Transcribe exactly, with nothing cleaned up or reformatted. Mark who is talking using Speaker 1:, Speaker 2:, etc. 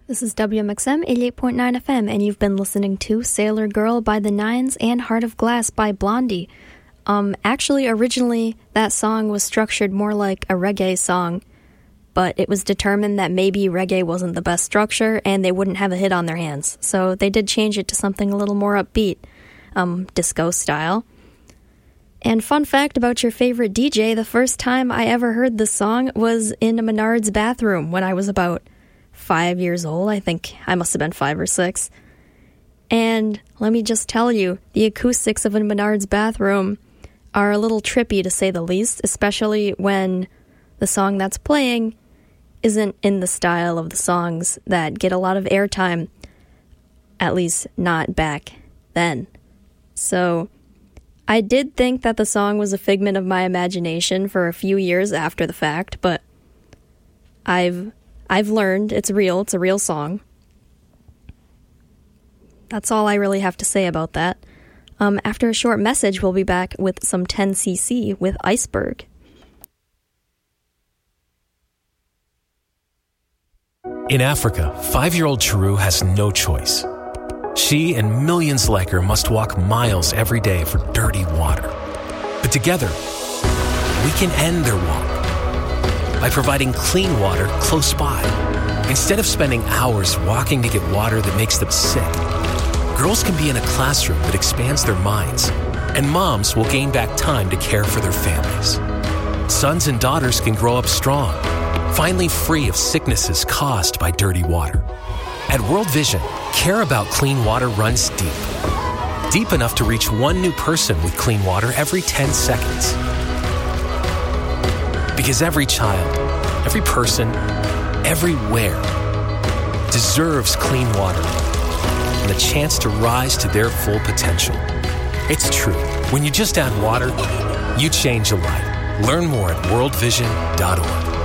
Speaker 1: This is W M X M eighty-eight point nine F M, and you've been listening to Sailor Girl by the Nines and Heart of Glass by Blondie. Um, actually, originally, that song was structured more like a reggae song, but it was determined that maybe reggae wasn't the best structure, and they wouldn't have a hit on their hands. So they did change it to something a little more upbeat, um, disco style. And fun fact about your favorite D J, the first time I ever heard this song was in a Menard's bathroom when I was about five years old. I think I must have been five or six. And let me just tell you, the acoustics of a Menard's bathroom are a little trippy, to say the least, especially when the song that's playing isn't in the style of the songs that get a lot of airtime, at least not back then. So I did think that the song was a figment of my imagination for a few years after the fact, but I've I've learned it's real. It's a real song. That's all I really have to say about that. Um, after a short message, we'll be back with some ten C C with Iceberg.
Speaker 2: In Africa, five-year-old Chiru has no choice. She and millions like her must walk miles every day for dirty water. But together, we can end their walk by providing clean water close by. Instead of spending hours walking to get water that makes them sick, girls can be in a classroom that expands their minds, and moms will gain back time to care for their families. Sons and daughters can grow up strong, finally free of sicknesses caused by dirty water. At World Vision, care about clean water runs deep. Deep enough to reach one new person with clean water every ten seconds. Because every child, every person, everywhere deserves clean water and the chance to rise to their full potential. It's true. When you just add water, you change a life. Learn more at world vision dot org.